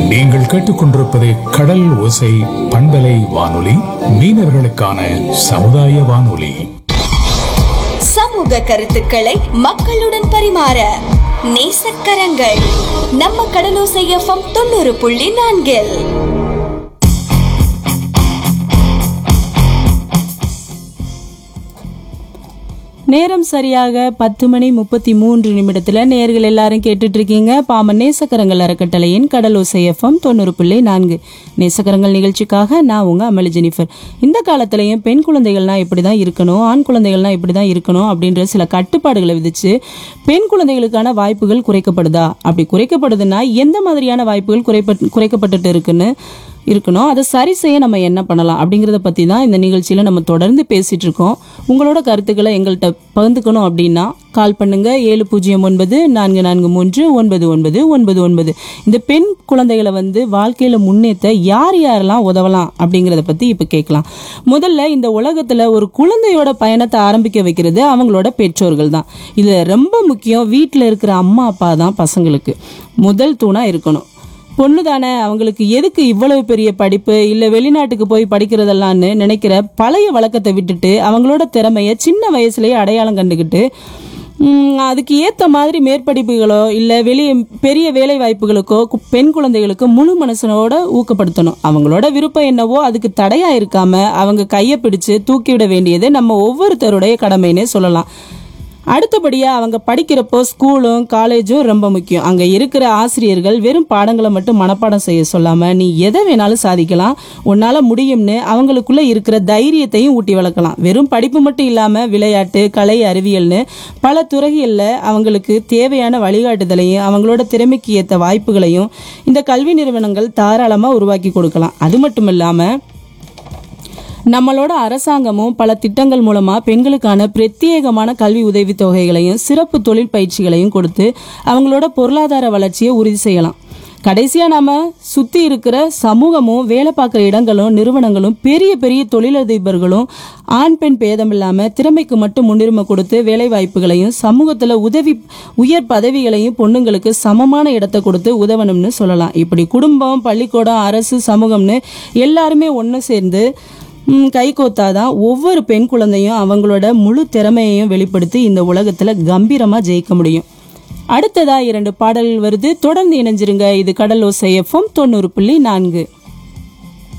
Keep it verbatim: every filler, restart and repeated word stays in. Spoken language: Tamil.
நீங்கள் கேட்டுக்கொண்டிருப்பது கடல் ஓசை பண்பலை வானொலி, மீனவர்களுக்கான சமுதாய வானொலி. சமூக கருத்துக்களை மக்களுடன் பரிமாற நேசக்கரங்கள் நம்ம கடலோசை எஃப்எம் தொண்ணூறு புள்ளி நான்கில். நேரம் சரியாக பத்து மணி முப்பத்தி மூன்று நிமிடத்துல நேர்கள் எல்லாரும் கேட்டுட்டு இருக்கீங்க பாமன் நேசக்கரங்கள் அறக்கட்டளையின் கடலோசை எஃப்எம் தொண்ணூறு புள்ளி நான்கு. நேசக்கரங்கள் நிகழ்ச்சிக்காக நான் உங்க அமளி ஜெனிஃபர். இந்த காலத்திலையும் பெண் குழந்தைகள்னா இப்படிதான் இருக்கணும், ஆண் குழந்தைகள்னா இப்படிதான் இருக்கணும் அப்படின்ற சில கட்டுப்பாடுகளை விதிச்சு பெண் குழந்தைகளுக்கான வாய்ப்புகள் குறைக்கப்படுதா? அப்படி குறைக்கப்படுதுன்னா எந்த மாதிரியான வாய்ப்புகள் குறைப்ப குறைக்கப்பட்டுட்டு இருக்குன்னு இருக்கணும், அதை சரி செய்ய நம்ம என்ன பண்ணலாம் அப்படிங்கிறத பற்றி தான் இந்த நிகழ்ச்சியில் நம்ம தொடர்ந்து பேசிகிட்டு இருக்கோம். உங்களோட கருத்துக்களை எங்கள்கிட்ட பகிர்ந்துக்கணும் அப்படின்னா கால் பண்ணுங்க ஏழு பூஜ்ஜியம் ஒன்பது நான்கு நான்கு மூன்று ஒன்பது ஒன்பது ஒன்பது ஒன்பது. இந்த பெண் குழந்தைகளை வந்து வாழ்க்கையில் முன்னேற்ற யார் யாரெல்லாம் உதவலாம் அப்படிங்கிறத பற்றி இப்போ கேட்கலாம். முதல்ல இந்த உலகத்தில் ஒரு குழந்தையோட பயணத்தை ஆரம்பிக்க வைக்கிறது அவங்களோட பெற்றோர்கள் தான். இதில் ரொம்ப முக்கியம் வீட்டில் இருக்கிற அம்மா அப்பா தான் பசங்களுக்கு முதல் தூணாக இருக்கணும். பொண்ணு தானே, அவங்களுக்கு எதுக்கு இவ்வளவு பெரிய படிப்பு, இல்லை வெளிநாட்டுக்கு போய் படிக்கிறதெல்லாம்னு நினைக்கிற பழைய வழக்கத்தை விட்டுட்டு அவங்களோட திறமைய சின்ன வயசுலேயே அடையாளம் கண்டுக்கிட்டு அதுக்கு ஏற்ற மாதிரி மேற்படிப்புகளோ இல்லை வெளியே பெரிய வேலை வாய்ப்புகளுக்கோ பெண் குழந்தைகளுக்கு முழு மனசனோட ஊக்கப்படுத்தணும். அவங்களோட விருப்பம் என்னவோ அதுக்கு தடையா இருக்காம அவங்க கையை பிடிச்சு தூக்கிவிட வேண்டியது நம்ம ஒவ்வொருத்தருடைய கடமைன்னே சொல்லலாம். அடுத்தபடியா அவங்க படிக்கிறப்போ ஸ்கூலும் காலேஜும் ரொம்ப முக்கியம். அங்க இருக்கிற ஆசிரியர்கள் வெறும் பாடங்களை மட்டும் மனப்பாடம் செய்ய சொல்லாம நீ எதை வேணாலும் சாதிக்கலாம், உன்னால முடியும்னு அவங்களுக்குள்ள இருக்கிற தைரியத்தையும் ஊட்டி வளர்க்கலாம். வெறும் படிப்பு மட்டும் இல்லாம விளையாட்டு, கலை, அறிவியல்னு பல துறைகள்ல அவங்களுக்கு தேவையான வழிகாட்டுதலையும் அவங்களோட திறமைக்கு ஏற்ற வாய்ப்புகளையும் இந்த கல்வி நிறுவனங்கள் தாராளமா உருவாக்கி கொடுக்கலாம். அது மட்டும் இல்லாம நம்மளோட அரசாங்கமும் பல திட்டங்கள் மூலமா பெண்களுக்கான பிரத்யேகமான கல்வி உதவி தொகைகளையும் சிறப்பு தொழில் பயிற்சிகளையும் கொடுத்து அவங்களோட பொருளாதார வளர்ச்சியை உறுதி செய்யலாம். கடைசியா நாம சுத்தி இருக்கிற சமூகமும் வேலை பார்க்குற இடங்களும் நிறுவனங்களும் பெரிய பெரிய தொழிலதிபர்களும் ஆண் பெண் பேதம் இல்லாம திறமைக்கு மட்டும் முன்னுரிமை கொடுத்து வேலை வாய்ப்புகளையும் சமூகத்துல உதவி உயர் பதவிகளையும் பொண்ணுங்களுக்கு சமமான இடத்தை கொடுத்து உதவணும்னு சொல்லலாம். இப்படி குடும்பம், பள்ளிக்கூடம், அரசு, சமூகம்னு எல்லாருமே ஒன்று சேர்ந்து கைகோத்தாதான் ஒவ்வொரு பெண் குழந்தையும் அவங்களோட முழு திறமையையும் வெளிப்படுத்தி இந்த உலகத்துல கம்பீரமா ஜெயிக்க முடியும். அடுத்ததா இரண்டு பாடல்கள் வருது, தொடர்ந்து இணைஞ்சிருங்க. இது கடலோசை எஃப்எம் தொண்ணூறு புள்ளி நான்கு.